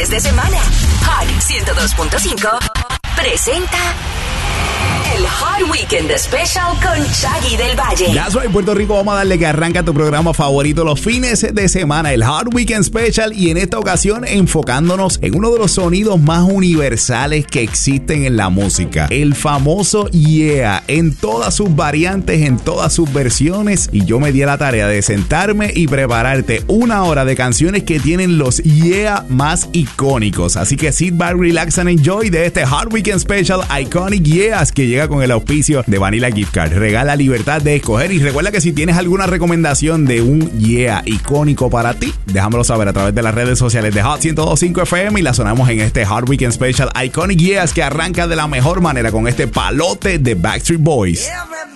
de semana. Hot 102.5 presenta el Hot Weekend Special con Shaggy del Valle. Ya soy Puerto Rico, vamos a darle que arranca tu programa favorito los fines de semana, el Hot Weekend Special, y en esta ocasión enfocándonos en uno de los sonidos más universales que existen en la música, el famoso Yeah, en todas sus variantes, en todas sus versiones, y yo me di a la tarea de sentarme y prepararte una hora de canciones que tienen los Yeah más icónicos, así que sit back, relax and enjoy de este Hot Weekend Special Iconic Yeahs que llega con el auspicio de Vanilla Gift Card. Regala libertad de escoger y recuerda que si tienes alguna recomendación de un Yeah icónico para ti, déjamelo saber a través de las redes sociales de Hot 102.5 FM y la sonamos en este Hot Weekend Special Iconic Yeahs que arranca de la mejor manera con este palote de Backstreet Boys. Everybody